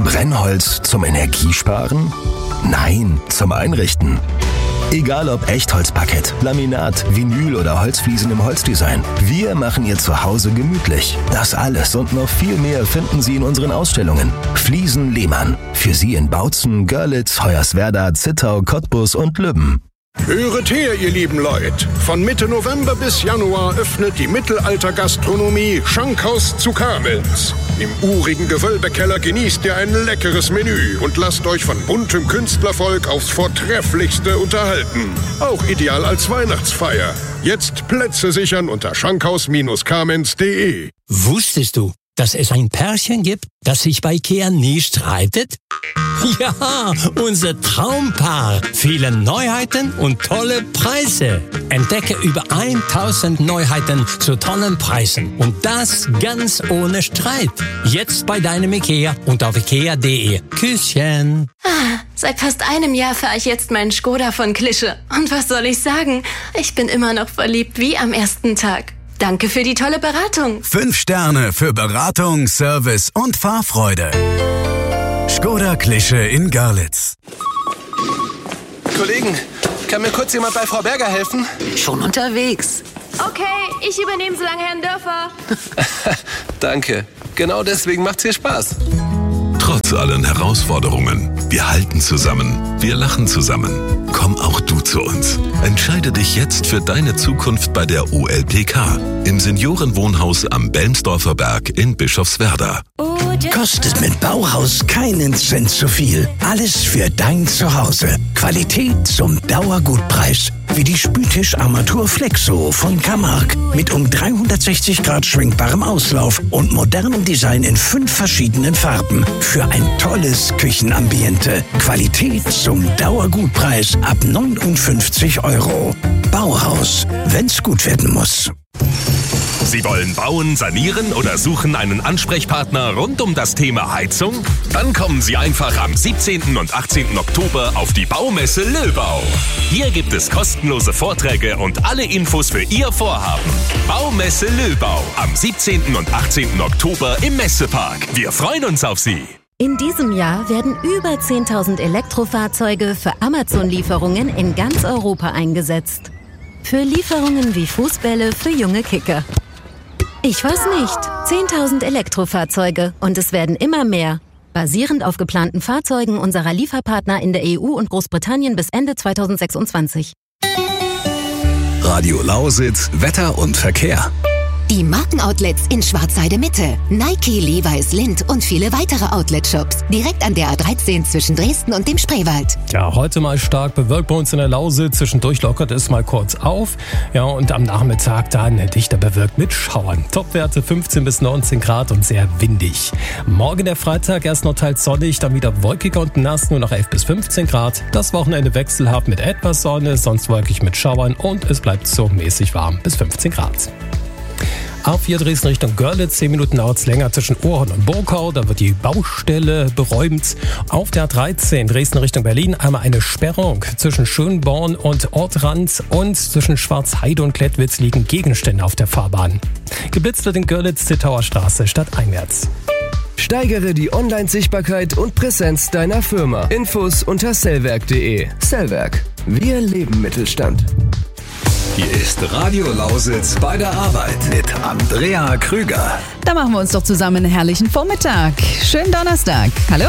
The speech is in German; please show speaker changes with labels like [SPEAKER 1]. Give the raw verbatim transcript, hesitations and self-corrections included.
[SPEAKER 1] Brennholz zum Energiesparen? Nein, zum Einrichten. Egal ob Echtholzparkett, Laminat, Vinyl oder Holzfliesen im Holzdesign, wir machen Ihr Zuhause gemütlich. Das alles und noch viel mehr finden Sie in unseren Ausstellungen. Fliesen Lehmann. Für Sie in Bautzen, Görlitz, Hoyerswerda, Zittau, Cottbus und Lübben.
[SPEAKER 2] Höret her, ihr lieben Leute. Von Mitte November bis Januar öffnet die Mittelaltergastronomie Schankhaus zu Kamenz. Im urigen Gewölbekeller genießt ihr ein leckeres Menü und lasst euch von buntem Künstlervolk aufs Vortrefflichste unterhalten. Auch ideal als Weihnachtsfeier. Jetzt Plätze sichern unter schankhaus Kamenz punkt de.
[SPEAKER 3] Wusstest du, dass es ein Pärchen gibt, das sich bei Ikea nie streitet? Ja, unser Traumpaar. Viele Neuheiten und tolle Preise. Entdecke über tausend Neuheiten zu tollen Preisen. Und das ganz ohne Streit. Jetzt bei deinem Ikea und auf ikea punkt de. Küsschen.
[SPEAKER 4] Ah, seit fast einem Jahr fahre ich jetzt meinen Skoda von Klische. Und was soll ich sagen? Ich bin immer noch verliebt wie am ersten Tag. Danke für die tolle Beratung.
[SPEAKER 5] Fünf Sterne für Beratung, Service und Fahrfreude. Skoda Klische in Görlitz.
[SPEAKER 6] Kollegen, kann mir kurz jemand bei Frau Berger helfen?
[SPEAKER 7] Schon unterwegs.
[SPEAKER 4] Okay, ich übernehme so lange Herrn Dörfer.
[SPEAKER 6] Danke. Genau deswegen macht's hier Spaß.
[SPEAKER 8] Trotz allen Herausforderungen, wir halten zusammen, wir lachen zusammen. Komm auch du zu uns. Entscheide dich jetzt für deine Zukunft bei der U L P K im Seniorenwohnhaus am Belmsdorfer Berg in Bischofswerda.
[SPEAKER 9] Kostet mit Bauhaus keinen Cent zu viel. Alles für dein Zuhause. Qualität zum Dauergutpreis. Wie die Spültischarmatur Flexo von Camargue mit um dreihundertsechzig Grad schwenkbarem Auslauf und modernem Design in fünf verschiedenen Farben. Für ein tolles Küchenambiente. Qualität zum Dauergutpreis ab neunundfünfzig Euro. Bauhaus, wenn's gut werden muss.
[SPEAKER 10] Sie wollen bauen, sanieren oder suchen einen Ansprechpartner rund um das Thema Heizung? Dann kommen Sie einfach am siebzehnten und achtzehnten Oktober auf die Baumesse Löbau. Hier gibt es kostenlose Vorträge und alle Infos für Ihr Vorhaben. Baumesse Löbau am siebzehnten und achtzehnten Oktober im Messepark. Wir freuen uns auf Sie.
[SPEAKER 11] In diesem Jahr werden über zehntausend Elektrofahrzeuge für Amazon-Lieferungen in ganz Europa eingesetzt. Für Lieferungen wie Fußbälle für junge Kicker. Ich weiß nicht. zehntausend Elektrofahrzeuge und es werden immer mehr. Basierend auf geplanten Fahrzeugen unserer Lieferpartner in der E U und Großbritannien bis Ende zweitausendsechsundzwanzig.
[SPEAKER 1] Radio Lausitz, Wetter und Verkehr.
[SPEAKER 12] Die Markenoutlets in Schwarzheide Mitte, Nike, Levi's, Lindt und viele weitere Outlet-Shops. Direkt an der A dreizehn zwischen Dresden und dem Spreewald.
[SPEAKER 13] Ja, heute mal stark bewölkt bei uns in der Lausitz. Zwischendurch lockert es mal kurz auf. Ja, und am Nachmittag dann dichter bewölkt mit Schauern. Topwerte fünfzehn bis neunzehn Grad und sehr windig. Morgen der Freitag erst noch teils sonnig, dann wieder wolkiger und nass, nur noch elf bis fünfzehn Grad. Das Wochenende wechselhaft mit etwas Sonne, sonst wolkig mit Schauern und es bleibt so mäßig warm bis fünfzehn Grad. A vier Dresden Richtung Görlitz, zehn Minuten dauert es länger zwischen Ohren und Burkau, da wird die Baustelle beräumt. Auf der A dreizehn Dresden Richtung Berlin einmal eine Sperrung zwischen Schönborn und Ortrand und zwischen Schwarzheide und Klettwitz liegen Gegenstände auf der Fahrbahn. Geblitzt wird in Görlitz Zittauer Straße stadteinwärts.
[SPEAKER 14] Steigere die Online-Sichtbarkeit und Präsenz deiner Firma. Infos unter sellwerk punkt de. Sellwerk. Wir leben Mittelstand.
[SPEAKER 1] Hier ist Radio Lausitz bei der Arbeit mit Andrea Krüger.
[SPEAKER 15] Da machen wir uns doch zusammen einen herrlichen Vormittag. Schönen Donnerstag. Hallo.